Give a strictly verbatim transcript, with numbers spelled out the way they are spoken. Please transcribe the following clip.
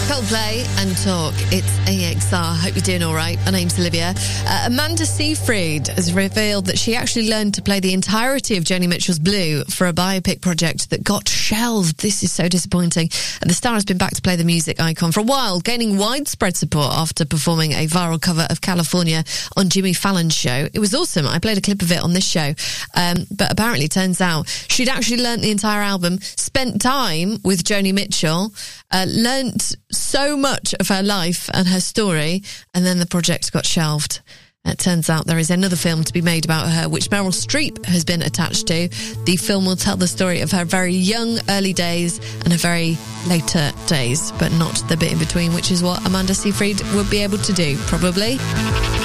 Coldplay and Talk. It's A X R. Hope you're doing all right. My name's Olivia. Uh, Amanda Seyfried has revealed that she actually learned to play the entirety of Joni Mitchell's Blue for a biopic project that got shelved. This is so disappointing. And the star has been back to play the music icon for a while, gaining widespread support after performing a viral cover of California on Jimmy Fallon's show. It was awesome. I played a clip of it on this show. Um, but apparently, it turns out she'd actually learnt the entire album, spent time with Joni Mitchell, uh, learnt so much of her life and her story, and then the project got shelved. It turns out there is another film to be made about her, which Meryl Streep has been attached to. The film will tell the story of her very young, early days and her very later days, but not the bit in between, which is what Amanda Seyfried would be able to do, probably.